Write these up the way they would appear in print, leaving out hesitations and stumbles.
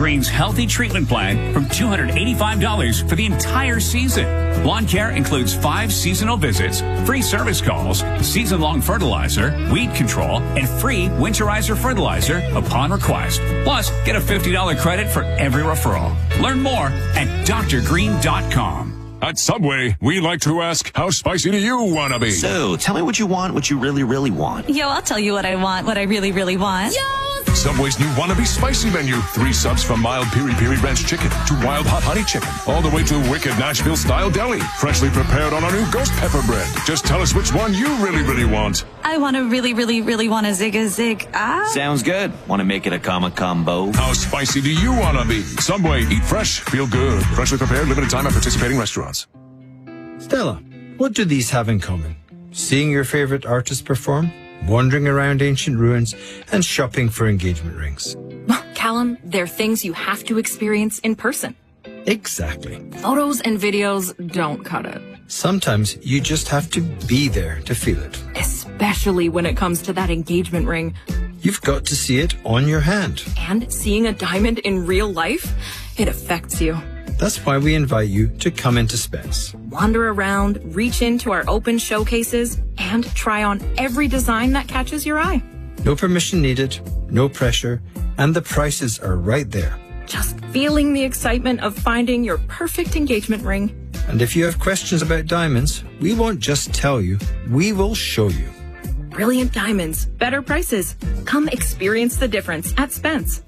Green's Healthy Treatment Plan from $285 for the entire season. Lawn care includes 5 seasonal visits, free service calls, season-long fertilizer, weed control, and free winterizer fertilizer upon request. Plus, get a $50 credit for every referral. Learn more at drgreen.com. At Subway, we like to ask, how spicy do you want to be? So, tell me what you want, what you really, really want. Yo, I'll tell you what I want, what I really, really want. Yo! Subway's new Wannabe Spicy menu. 3 subs from mild piri-piri ranch chicken to wild hot honey chicken. All the way to wicked Nashville-style deli. Freshly prepared on our new ghost pepper bread. Just tell us which one you really, really want. I want to really, really, really want a zig. Sounds good. Want to make it a combo? How spicy do you want to be? Subway, eat fresh, feel good. Freshly prepared, limited time at participating restaurants. Stella, what do these have in common? Seeing your favorite artist perform, wandering around ancient ruins, and shopping for engagement rings. Callum, they're things you have to experience in person. Exactly. Photos and videos don't cut it. Sometimes you just have to be there to feel it. Especially when it comes to that engagement ring. You've got to see it on your hand. And seeing a diamond in real life, it affects you. That's why we invite you to come into Spence. Wander around, reach into our open showcases, and try on every design that catches your eye. No permission needed, no pressure, and the prices are right there. Just feeling the excitement of finding your perfect engagement ring. And if you have questions about diamonds, we won't just tell you, we will show you. Brilliant diamonds, better prices. Come experience the difference at Spence.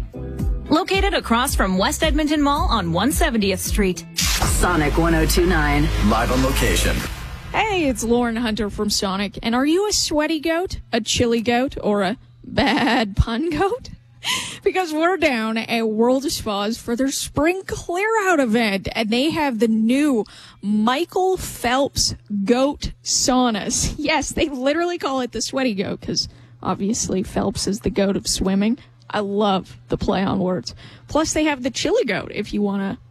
Located across from West Edmonton Mall on 170th Street. Sonic 102.9. Live on location. Hey, it's Lauren Hunter from Sonic. And are you a sweaty goat, a chilly goat, or a bad pun goat? Because we're down at World of Spas for their spring clear out event, and they have the new Michael Phelps goat saunas. Yes, they literally call it the sweaty goat because obviously Phelps is the goat of swimming. I love the play on words. Plus, they have the chili goat if you want to